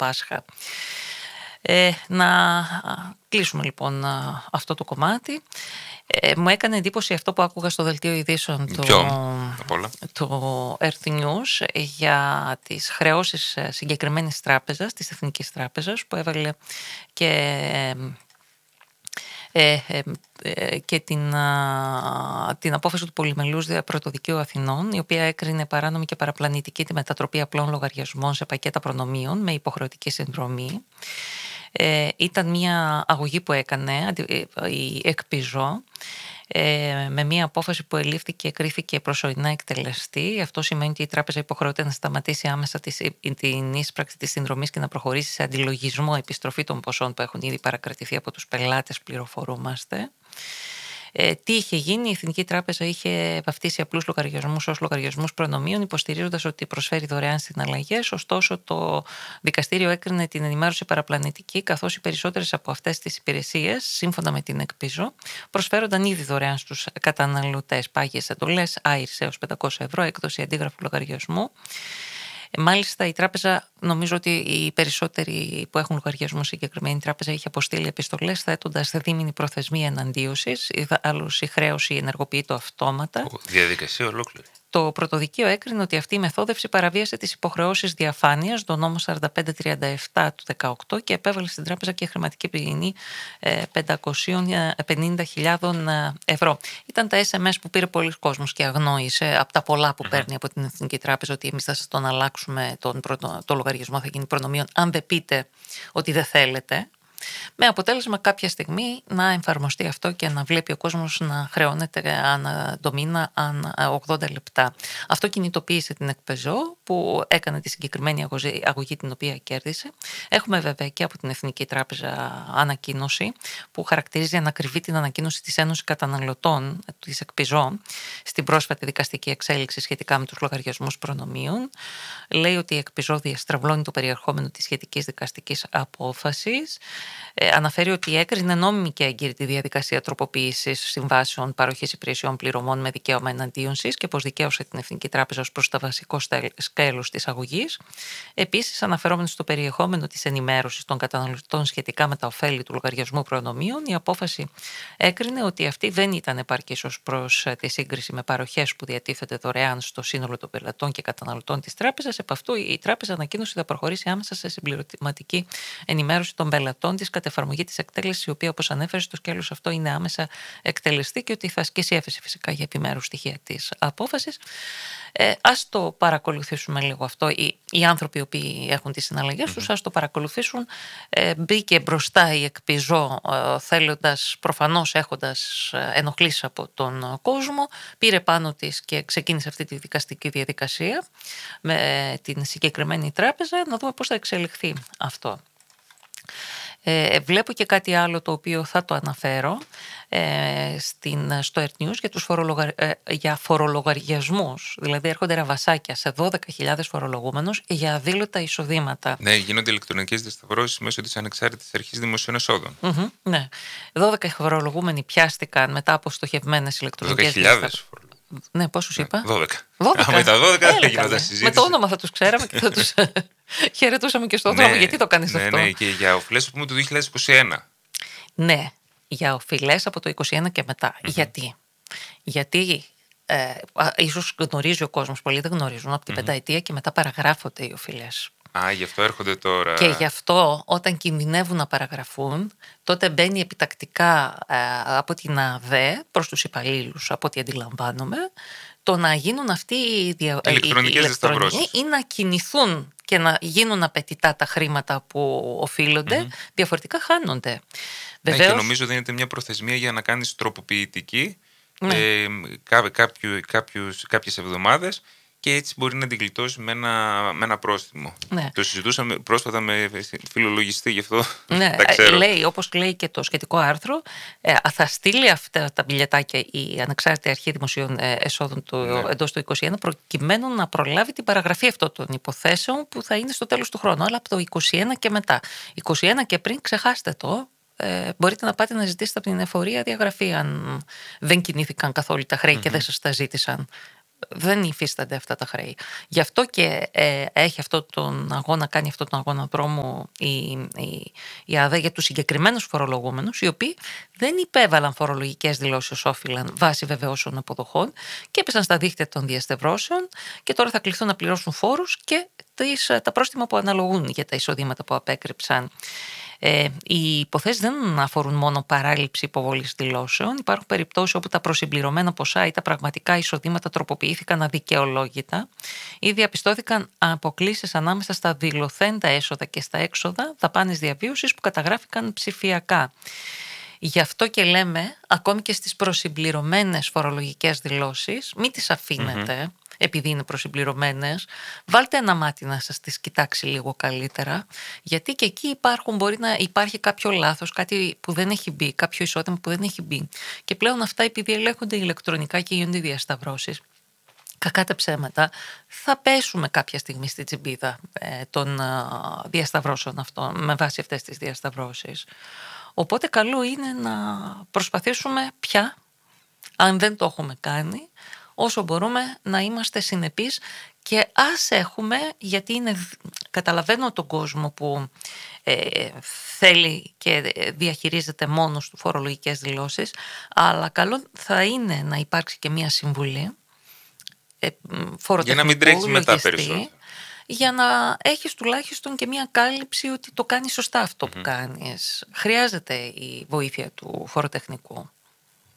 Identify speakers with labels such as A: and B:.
A: Πάσχα. Να κλείσουμε λοιπόν αυτό το κομμάτι. Μου έκανε εντύπωση αυτό που άκουγα στο δελτίο ειδήσεων το Earth News για τις χρεώσεις συγκεκριμένης τράπεζας, της Εθνικής Τράπεζας, που έβαλε και την απόφαση του Πολυμελούς Πρωτοδικείου Αθηνών, η οποία έκρινε παράνομη και παραπλανητική τη μετατροπή απλών λογαριασμών σε πακέτα προνομίων με υποχρεωτική συνδρομή. Ήταν μια αγωγή που έκανε η ΕΚΠΙΖΟ με μια απόφαση που ελήφθηκε και κρίθηκε προσωρινά εκτελεστή. Αυτό σημαίνει ότι η τράπεζα υποχρεώται να σταματήσει άμεσα την ίσπραξη της συνδρομής και να προχωρήσει σε αντιλογισμό επιστροφή των ποσών που έχουν ήδη παρακρατηθεί από τους πελάτες, πληροφορούμαστε. Τι είχε γίνει? Η Εθνική Τράπεζα είχε βαφτίσει απλούς λογαριασμούς ως λογαριασμούς προνομίων, υποστηρίζοντας ότι προσφέρει δωρεάν συναλλαγές. Ωστόσο, το δικαστήριο έκρινε την ενημέρωση παραπλανητική, καθώς οι περισσότερες από αυτές τις υπηρεσίες, σύμφωνα με την ΕΚΠΙΖΟ, προσφέρονταν ήδη δωρεάν στους καταναλωτές. Πάγιες εντολές, άιρς έως 500 €, έκδοση αντίγραφου λογαριασμού. Μάλιστα, η τράπεζα, νομίζω ότι οι περισσότεροι που έχουν λογαριασμό συγκεκριμένη τράπεζα, είχε αποστείλει επιστολές θέτοντας δίμηνη προθεσμία εναντίωσης. Άλλως η χρέωση ενεργοποιείται αυτόματα.
B: Διαδικασία ολόκληρη.
A: Το Πρωτοδικείο έκρινε ότι αυτή η μεθόδευση παραβίασε τις υποχρεώσεις διαφάνειας, τον νόμο 4537 του 2018, και επέβαλε στην τράπεζα και χρηματική ποινή 550.000 €. Ήταν τα SMS που πήρε πολλοί κόσμος και αγνόησε, από τα πολλά που παίρνει από την Εθνική Τράπεζα, ότι εμείς θα σας τον αλλάξουμε το λογαριασμό, θα γίνει προνομίων, αν δεν πείτε ότι δεν θέλετε. Με αποτέλεσμα κάποια στιγμή να εφαρμοστεί αυτό και να βλέπει ο κόσμος να χρεώνεται ανά το μήνα, ανά 80 λεπτά. Αυτό κινητοποίησε την ΕΚΠΕΖΟ, που έκανε τη συγκεκριμένη αγωγή, την οποία κέρδισε. Έχουμε βέβαια και από την Εθνική Τράπεζα ανακοίνωση που χαρακτηρίζει ανακριβή την ανακοίνωση της Ένωσης Καταναλωτών της ΕΚΠΕΖΟ στην πρόσφατη δικαστική εξέλιξη σχετικά με τους λογαριασμούς προνομίων. Λέει ότι η ΕΚΠΕΖΟ διαστραβλώνει το περιεχόμενο της σχετικής δικαστικής απόφασης. Αναφέρει ότι έκρινε νόμιμη και έγκυρη τη διαδικασία τροποποίησης συμβάσεων παροχής υπηρεσιών πληρωμών με δικαίωμα εναντίωσης και πως δικαίωσε την Εθνική Τράπεζα ως προς το βασικό σκέλος της αγωγής. Επίσης, αναφερόμενο στο περιεχόμενο της ενημέρωσης των καταναλωτών σχετικά με τα ωφέλη του λογαριασμού προνομίων, η απόφαση έκρινε ότι αυτή δεν ήταν επαρκής ως προς τη σύγκριση με παροχές που διατίθεται δωρεάν στο σύνολο των πελατών και καταναλωτών της τράπεζας. Επ' αυτού, η τράπεζα ανακοίνωσε ότι θα προχωρήσει άμεσα σε συμπληρωματική ενημέρωση των πελατών της κατ' εφαρμογή της εκτέλεσης, η οποία, όπως ανέφερε, στο σκέλος αυτό είναι άμεσα εκτελεστή, και ότι θα ασκήσει έφεση φυσικά για επιμέρους στοιχεία της απόφασης. Ας το παρακολουθήσουμε λίγο αυτό. Οι άνθρωποι οι οποίοι έχουν τις συναλλαγές τους, ας το παρακολουθήσουν. Μπήκε μπροστά η ΕΚΠΙΖΟ, προφανώς έχοντας ενοχλήσει από τον κόσμο, πήρε πάνω της και ξεκίνησε αυτή τη δικαστική διαδικασία με την συγκεκριμένη τράπεζα. Να δούμε πώς θα εξελιχθεί αυτό. Βλέπω και κάτι άλλο το οποίο θα το αναφέρω στο Earth News για φορολογαριασμούς. Δηλαδή έρχονται ραβασάκια σε 12.000 φορολογούμενους για αδήλωτα εισοδήματα.
B: Ναι, γίνονται ηλεκτρονικές διασταυρώσεις μέσω της Ανεξάρτητης Αρχής Δημοσίων Εσόδων.
A: Ναι. 12 φορολογούμενοι πιάστηκαν μετά από στοχευμένες ηλεκτρονικές διασταυρώσεις. Ναι, πόσους είπα?
B: 12.
A: 12.
B: Με τα 12 δεν θα γινόταν συζήτηση.
A: Με το όνομα θα τους ξέραμε και θα τους χαιρετούσαμε και στον δρόμο. Γιατί το κάνεις αυτό?
B: Ναι, και για οφειλές πούμε το 2021.
A: Ναι, για οφειλές από το 2021 και μετά. Γιατί ίσως γνωρίζει ο κόσμος, πολλοί δεν γνωρίζουν, από την πενταετία και μετά παραγράφονται οι οφειλές.
B: Γι' αυτό έρχονται τώρα.
A: Και γι' αυτό όταν κινδυνεύουν να παραγραφούν, τότε μπαίνει επιτακτικά από την ΑΔΕ προς τους υπαλλήλους, από ό,τι αντιλαμβάνομαι, το να γίνουν αυτοί οι
B: ηλεκτρονικές διασταυρώσεις
A: ή να κινηθούν και να γίνουν απαιτητά τα χρήματα που οφείλονται, διαφορετικά χάνονται.
B: Βεβαίως, και νομίζω δίνεται μια προθεσμία για να κάνεις τροποποιητική κάποιες εβδομάδες, και έτσι μπορεί να την γλιτώσει με ένα πρόστιμο. Ναι. Το συζητούσαμε πρόσφατα με φιλολογιστή, γι' αυτό τα ξέρω.
A: Λέει, όπως λέει και το σχετικό άρθρο, θα στείλει αυτά τα μπιλιετάκια η Ανεξάρτητη Αρχή Δημοσίων Εσόδων εντός του 2021, προκειμένου να προλάβει την παραγραφή αυτών των υποθέσεων που θα είναι στο τέλος του χρόνου, αλλά από το 2021 και μετά. 2021 και πριν, ξεχάστε το. Μπορείτε να πάτε να ζητήσετε από την εφορία διαγραφή αν δεν κινήθηκαν καθόλου τα χρέη και δεν σας τα ζήτησαν. δεν υφίστανται αυτά τα χρέη. Γι' αυτό και έχει αυτόν τον αγώνα, κάνει αυτόν τον αγώνα δρόμου η ΑΔΕ για τους συγκεκριμένους φορολογούμενους, οι οποίοι δεν υπέβαλαν φορολογικές δηλώσεις ως όφυλαν βάσει βεβαιώσεων αποδοχών και έπεσαν στα δίχτυα των διαστευρώσεων και τώρα θα κληθούν να πληρώσουν φόρους και τα πρόστιμα που αναλογούν για τα εισοδήματα που απέκρυψαν. Οι υποθέσεις δεν αφορούν μόνο παράληψη υποβολής δηλώσεων. Υπάρχουν περιπτώσεις όπου τα προσυμπληρωμένα ποσά ή τα πραγματικά εισοδήματα τροποποιήθηκαν αδικαιολόγητα ή διαπιστώθηκαν αποκλίσεις ανάμεσα στα δηλωθέντα έσοδα και στα έξοδα δαπάνες διαβίωσης που καταγράφηκαν ψηφιακά. Γι' αυτό και λέμε, ακόμη και στις προσυμπληρωμένες φορολογικές δηλώσεις, μην τις αφήνετε, επειδή είναι προσυμπληρωμένες, βάλτε ένα μάτι να σας τις κοιτάξει λίγο καλύτερα, γιατί και εκεί μπορεί να υπάρχει κάποιο λάθος, κάτι που δεν έχει μπει, κάποιο εισόδημα που δεν έχει μπει. Και πλέον αυτά, επειδή ελέγχονται ηλεκτρονικά και γίνονται διασταυρώσεις, κακά τα ψέματα, θα πέσουμε κάποια στιγμή στη τσιμπίδα των διασταυρώσεων αυτών, με βάση αυτές τις διασταυρώσεις. Οπότε καλό είναι να προσπαθήσουμε πια, αν δεν το έχουμε κάνει, όσο μπορούμε να είμαστε συνεπείς και ας έχουμε, γιατί καταλαβαίνω τον κόσμο που θέλει και διαχειρίζεται μόνος του φορολογικές δηλώσεις, αλλά καλό θα είναι να υπάρξει και μια συμβουλή φοροτεχνικού,
B: για να μην τρέξει μετά περισσότερο.
A: Για να έχεις τουλάχιστον και μια κάλυψη ότι το κάνεις σωστά αυτό που κάνεις. Χρειάζεται η βοήθεια του φοροτεχνικού.